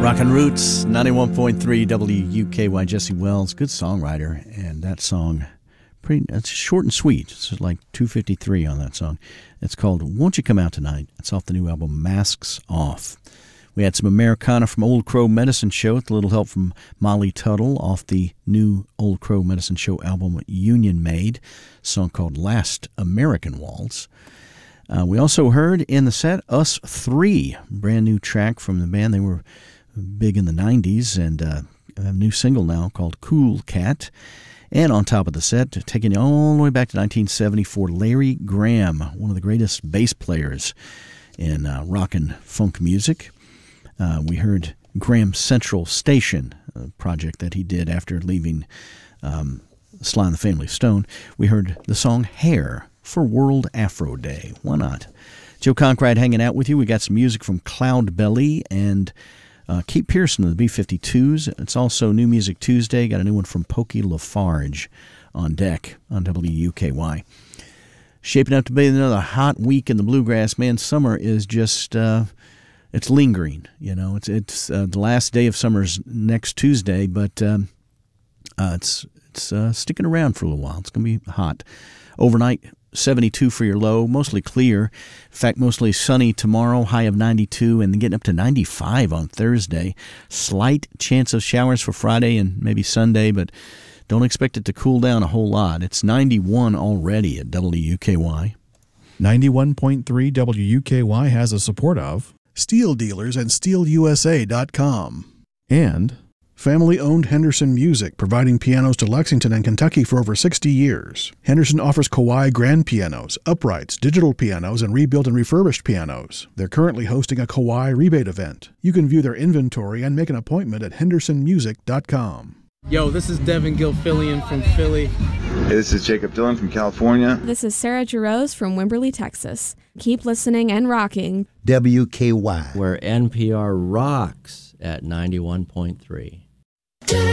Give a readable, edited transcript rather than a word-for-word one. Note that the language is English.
Rockin' Roots, 91.3 WUKY. Jesse Wells, good songwriter, and that song, it's short and sweet. It's like 2:53 on that song. It's called Won't You Come Out Tonight. It's off the new album Masks Off. We had some Americana from Old Crow Medicine Show with a little help from Molly Tuttle off the new Old Crow Medicine Show album Union Made, a song called Last American Waltz. We also heard in the set Us 3, brand new track from the band. They were big in the 90s and have a new single now called Cool Cat. And on top of the set, taking you all the way back to 1974, Larry Graham, one of the greatest bass players in rock and funk music. We heard Graham Central Station, a project that he did after leaving Sly and the Family Stone. We heard the song Hair for World Afro Day. Why not? Joe Conkright hanging out with you. We got some music from Cloud Belly and Kate Pearson of the B-52s. It's also New Music Tuesday. Got a new one from Pokey Lafarge on deck on WUKY. Shaping up to be another hot week in the bluegrass. Man, summer is just, it's lingering. You know, it's the last day of summer's next Tuesday, but it's sticking around for a little while. It's going to be hot. Overnight, 72 for your low, mostly clear. In fact, mostly sunny tomorrow, high of 92, and getting up to 95 on Thursday. Slight chance of showers for Friday and maybe Sunday, but don't expect it to cool down a whole lot. It's 91 already at WUKY. 91.3 WUKY has the support of Steel Dealers and SteelUSA.com and family-owned Henderson Music, providing pianos to Lexington and Kentucky for over 60 years. Henderson offers Kawai grand pianos, uprights, digital pianos, and rebuilt and refurbished pianos. They're currently hosting a Kawai rebate event. You can view their inventory and make an appointment at hendersonmusic.com. Yo, this is Devin Gilfillian from Philly. Hey, this is Jacob Dillon from California. This is Sarah Jarosz from Wimberley, Texas. Keep listening and rocking. WKY, where NPR rocks at 91.3.